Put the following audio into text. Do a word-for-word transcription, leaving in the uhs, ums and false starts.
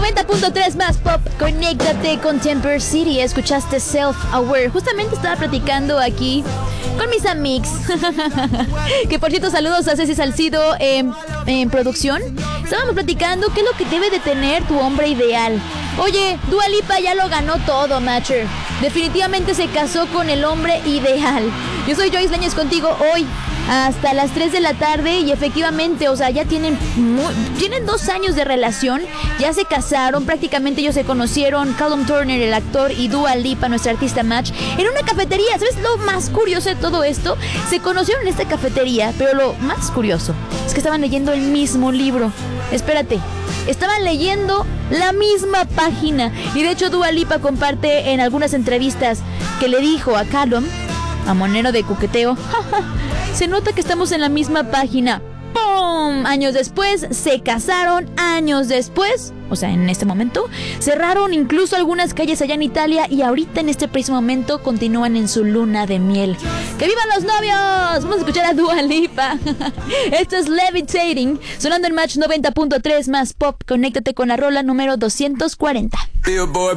noventa punto tres más pop, conéctate con Temper City. Escuchaste Self Aware. Justamente estaba platicando aquí con mis amigos. Que por cierto, saludos a Ceci Salcido en, en producción. Estábamos platicando qué es lo que debe de tener tu hombre ideal. Oye, Dua Lipa ya lo ganó todo, Matcher. Definitivamente se casó con el hombre ideal. Yo soy Joyce Leñez contigo hoy hasta las tres de la tarde y efectivamente, o sea, ya tienen muy, tienen dos años de relación, ya se casaron, prácticamente ellos se conocieron, Callum Turner, el actor, y Dua Lipa, nuestra artista Match, en una cafetería. ¿Sabes lo más curioso de todo esto? Se conocieron en esta cafetería, pero lo más curioso es que estaban leyendo el mismo libro. Espérate, estaban leyendo la misma página, y de hecho Dua Lipa comparte en algunas entrevistas que le dijo a Callum, a monero de coqueteo, se nota que estamos en la misma página. ¡Pum! Años después se casaron, años después, o sea, en este momento, cerraron incluso algunas calles allá en Italia y ahorita en este preciso momento continúan en su luna de miel. ¡Que vivan los novios! Vamos a escuchar a Dua Lipa. Esto es Levitating, sonando en Match noventa punto tres más pop. Conéctate con la rola número doscientos cuarenta.